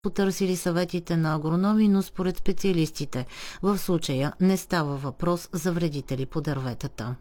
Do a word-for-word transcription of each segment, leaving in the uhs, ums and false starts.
потърсили съветите на агрономи, но според специалистите в случая не става въпрос за вредители по дърветата.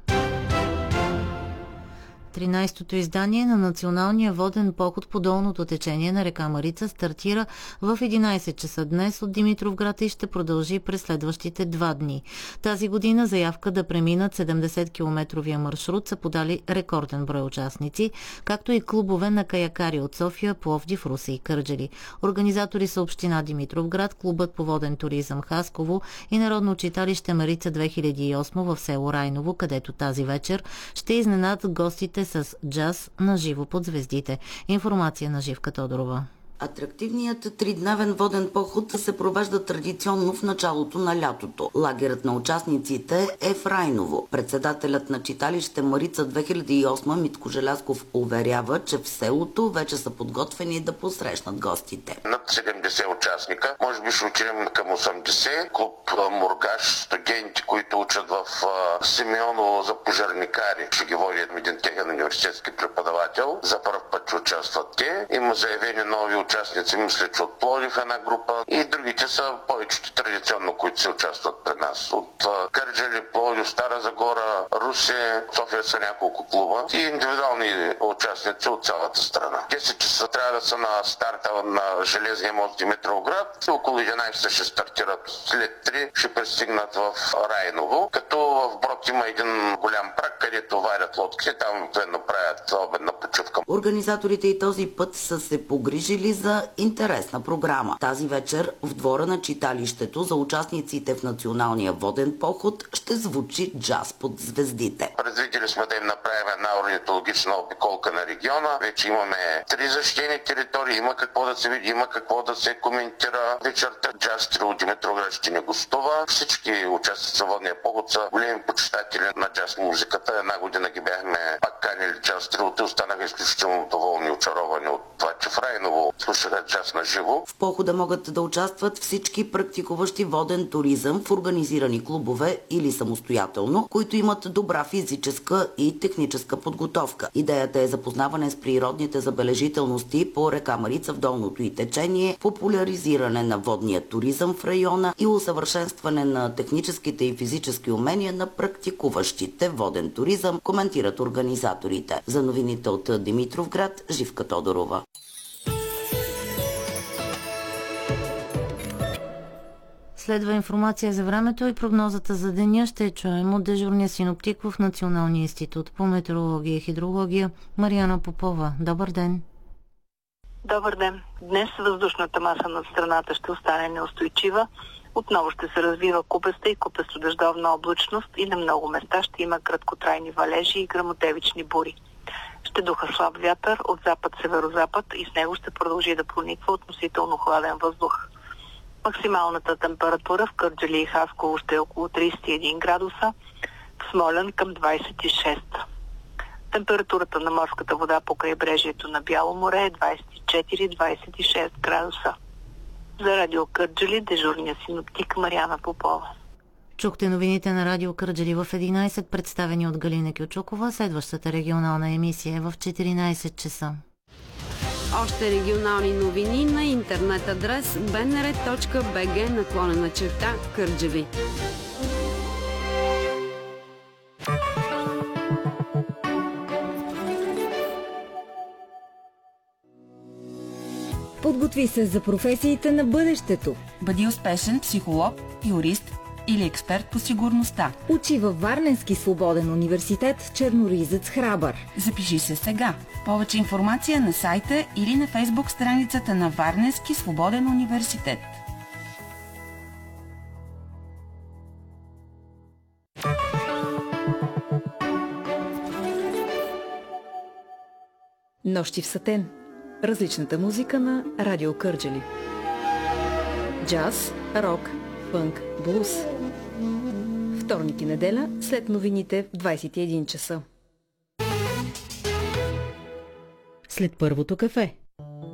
тринайсетото издание на националния воден поход по долното течение на река Марица стартира в единайсет часа днес от Димитровград и ще продължи през следващите два дни. Тази година заявка да преминат седемдесет километровия маршрут са подали рекорден брой участници, както и клубове на каякари от София, Пловдив, Русе и Кърджали. Организатори са община Димитровград, клубът по воден туризъм Хасково и Народно читалище Марица две хиляди и осма в село Райново, където тази вечер ще изненадат гостите с джаз на живо под звездите. Информация на Живка Тодорова. Атрактивният тридневен воден поход се провежда традиционно в началото на лятото. Лагерът на участниците е в Райново. Председателят на читалище Марица две хиляди и осма Митко Желязков уверява, че в селото вече са подготвени да посрещнат гостите. Над седемдесет участника, може би ще отидем към осемдесет. Клуб Мургаш, студенти, които учат в Симеоново за пожарникари. Ще ги води един техен университетски преподавател. За първ път ще участват те. Има заявени нови участници, мисля, че от Пловдив една група и другите са повечето традиционно, които се участват при нас. От Кърджали, Пловдив, Стара Загора, Русе, София са няколко клуба и индивидуални участници от цялата страна. десет часа трябва да са на старта на железния мост Димитровград. Около единайсет ще стартират. След три ще пристигнат в Райново, като в Брод има един голям прак, където варят лодките, там обикновено правят обедна почивка. Организаторите и този път са се погрижили за интересна програма. Тази вечер в двора на читалището за участниците в националния воден поход ще звучи джаз под звездите. Предвидели сме да им направим една орнитологична обиколка на региона. Вече имаме три защитени територии, има какво да се види, има какво да се коментира. Вечерта джаз трио Димитровград ще ни гостува. Всички участници в водния поход са големи почитатели на джаз музиката. Една година ги бяхме пак канили джаз триото и останаха изключително доволни и очаровани от това, че в Райново слушаха джаз на живо. В похода могат да участват всички практикуващи воден туризъм в организирани клубове или самостоятелно, които имат добра физическа и техническа подготовка. Идеята е запознаване с природните забележителности по река Марица в долното й течение, популяризиране на водния туризъм в района и усъвършенстване на техническите и физически умения на практикуващите воден туризъм, коментират организаторите. За новините от Димитровград, Живка Тодорова. Следва информация за времето и прогнозата за деня ще чуем от дежурния синоптик в Националния институт по метеорология и хидрология Мариана Попова. Добър ден! Добър ден! Днес въздушната маса над страната ще остане неустойчива. Отново ще се развива купеста и купесто-дъждовна облачност и на много места ще има краткотрайни валежи и гръмотевични бури. Ще духа слаб вятър от запад-северозапад и с него ще продължи да прониква относително хладен въздух. Максималната температура в Кърджали и Хасково ще е около трийсет и един градуса, в Смолян към двайсет и шест. Температурата на морската вода по крайбрежието на Бяло море е двайсет и четири до двайсет и шест градуса. За радио Кърджали дежурния синоптик Мариана Попова. Чухте новините на радио Кърджали в единайсет, представени от Галина Кючукова. Следващата регионална емисия е в четиринайсет часа. Още регионални новини на интернет адрес би ен ар точка би джи наклонена черта Кърджали. Подготви се за професиите на бъдещето. Бъди успешен психолог, юрист или експерт по сигурността. Учи във Варненски свободен университет Черноризец Храбър. Запиши се сега. Повече информация на сайта или на фейсбук страницата на Варненски свободен университет. Нощи в Сатен. Различната музика на радио Кърджали. Джаз, рок, фънк, блуз. Вторник и неделя след новините в двайсет и един часа. След първото кафе.